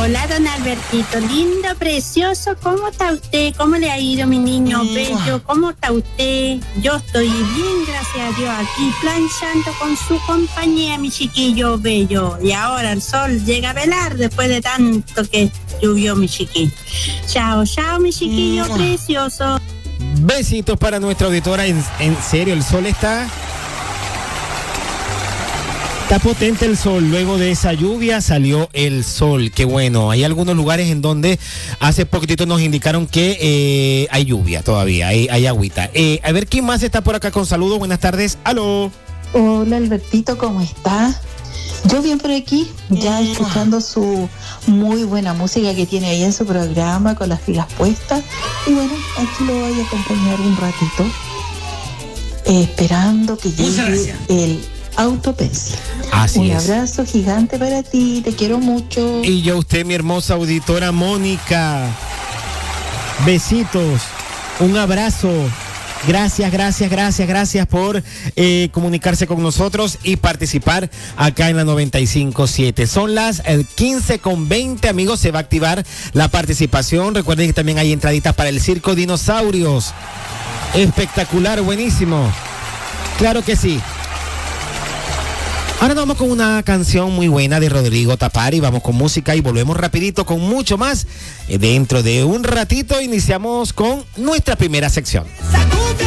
Hola, don Albertito, lindo, precioso, ¿cómo está usted? ¿Cómo le ha ido, mi niño bello? ¿Cómo está usted? Yo estoy bien, gracias a Dios, aquí planchando con su compañía, mi chiquillo bello. Y ahora el sol llega a velar después de tanto que llovió, mi chiquillo. Chao, chao, mi chiquillo precioso. Besitos para nuestra auditora, en serio, el sol está potente el sol, luego de esa lluvia salió el sol, qué bueno. Hay algunos lugares en donde hace poquitito nos indicaron que hay lluvia todavía, hay agüita. A ver, ¿quién más está por acá con saludos? Buenas tardes, aló. Hola Albertito, ¿cómo está? Yo bien por aquí, ya escuchando su muy buena música que tiene ahí en su programa con las pilas puestas. Y bueno, aquí lo voy a acompañar un ratito, esperando que llegue el Autopensia. Así es. Un abrazo gigante para ti, te quiero mucho. Y yo a usted, mi hermosa auditora Mónica. Besitos, un abrazo. Gracias por comunicarse con nosotros y participar acá en la 95.7. Son las 15:20, amigos, se va a activar la participación. Recuerden que también hay entraditas para el Circo Dinosaurios. Espectacular, buenísimo. Claro que sí. Ahora nos vamos con una canción muy buena de Rodrigo Tapari, vamos con música y volvemos rapidito con mucho más. Dentro de un ratito iniciamos con nuestra primera sección.